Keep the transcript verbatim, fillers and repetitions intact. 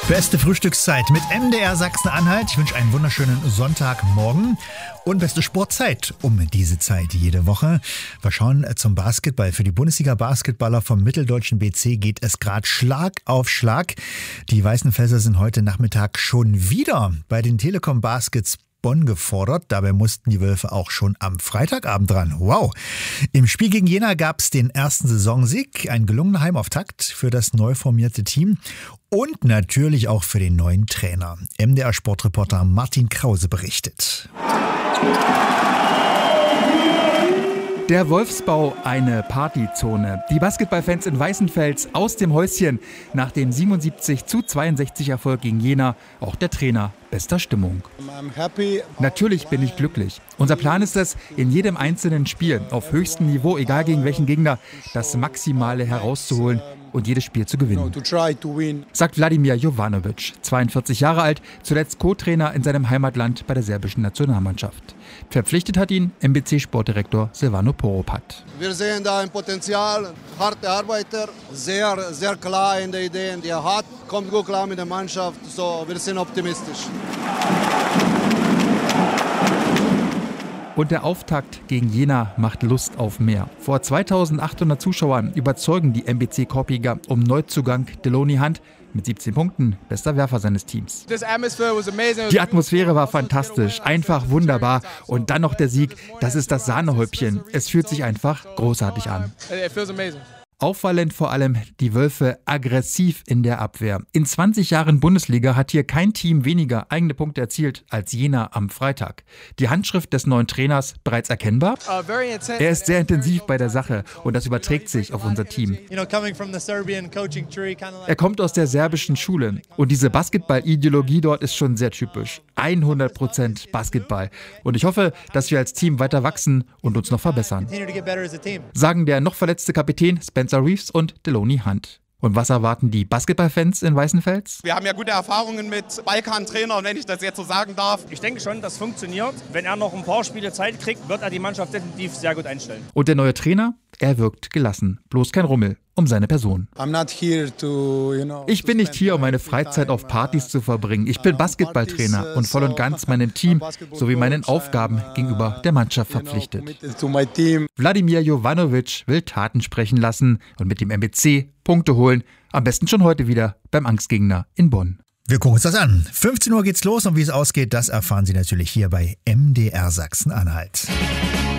Beste Frühstückszeit mit M D R Sachsen-Anhalt. Ich wünsche einen wunderschönen Sonntagmorgen und beste Sportzeit um diese Zeit jede Woche. Wir schauen zum Basketball. Für die Bundesliga-Basketballer vom Mitteldeutschen B C geht es gerade Schlag auf Schlag. Die Weißenfelser sind heute Nachmittag schon wieder bei den Telekom Baskets Bonn gefordert. Dabei mussten die Wölfe auch schon am Freitagabend dran. Wow! Im Spiel gegen Jena gab es den ersten Saisonsieg. Ein gelungener Heimauftakt für das neu formierte Team und natürlich auch für den neuen Trainer. M D R-Sportreporter Martin Krause berichtet. Der Wolfsbau, eine Partyzone. Die Basketballfans in Weißenfels aus dem Häuschen. Nach dem siebenundsiebzig zu zweiundsechzig Erfolg gegen Jena, auch der Trainer bester Stimmung. Natürlich bin ich glücklich. Unser Plan ist es, in jedem einzelnen Spiel, auf höchstem Niveau, egal gegen welchen Gegner, das Maximale herauszuholen und jedes Spiel zu gewinnen, sagt Vladimir Jovanovic, zweiundvierzig Jahre alt, zuletzt Co-Trainer in seinem Heimatland bei der serbischen Nationalmannschaft. Verpflichtet hat ihn M B C-Sportdirektor Silvano Poropat. Wir sehen da ein Potenzial, harte Arbeiter, sehr, sehr klar in den Ideen, die er hat, kommt gut klar mit der Mannschaft, so wir sind optimistisch. Und der Auftakt gegen Jena macht Lust auf mehr. Vor zweitausendachthundert Zuschauern überzeugen die M B C-Korpiger um Neuzugang Delony Hunt mit siebzehn Punkten, bester Werfer seines Teams. Die Atmosphäre war fantastisch, einfach wunderbar. Und dann noch der Sieg, das ist das Sahnehäubchen. Es fühlt sich einfach großartig an. Auffallend vor allem die Wölfe aggressiv in der Abwehr. In zwanzig Jahren Bundesliga hat hier kein Team weniger eigene Punkte erzielt als Jena am Freitag. Die Handschrift des neuen Trainers bereits erkennbar? Er ist sehr intensiv bei der Sache und das überträgt sich auf unser Team. Er kommt aus der serbischen Schule und diese Basketball-Ideologie dort ist schon sehr typisch. hundert Prozent Basketball. Und ich hoffe, dass wir als Team weiter wachsen und uns noch verbessern, sagen der noch verletzte Kapitän Spencer Reeves und Delony Hunt. Und was erwarten die Basketballfans in Weißenfels? Wir haben ja gute Erfahrungen mit Balkan-Trainern, wenn ich das jetzt so sagen darf. Ich denke schon, das funktioniert. Wenn er noch ein paar Spiele Zeit kriegt, wird er die Mannschaft definitiv sehr gut einstellen. Und der neue Trainer? Er wirkt gelassen. Bloß kein Rummel um seine Person. Ich bin nicht hier, um meine Freizeit auf Partys zu verbringen. Ich bin Basketballtrainer und voll und ganz meinem Team sowie meinen Aufgaben gegenüber der Mannschaft verpflichtet. Vladimir Jovanovic will Taten sprechen lassen und mit dem M B C Punkte holen. Am besten schon heute wieder beim Angstgegner in Bonn. Wir gucken uns das an. fünfzehn Uhr geht's los und wie es ausgeht, das erfahren Sie natürlich hier bei M D R Sachsen-Anhalt.